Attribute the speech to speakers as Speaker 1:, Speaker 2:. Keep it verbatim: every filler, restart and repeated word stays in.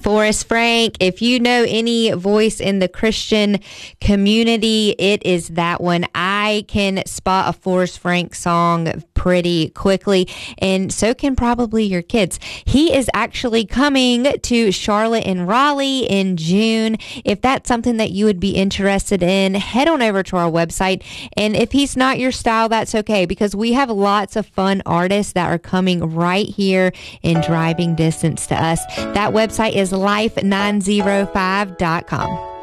Speaker 1: Forrest Frank, if you know any voice in the Christian community, it is that one. I can spot a Forrest Frank song pretty quickly, and so can probably your kids. He is actually coming to Charlotte and Raleigh in June. If that's something that you would be interested in, head on over to our website. And if he's not your style, that's okay, because we have lots of fun artists that are coming right here in driving distance to us. That website is life nine oh five dot com.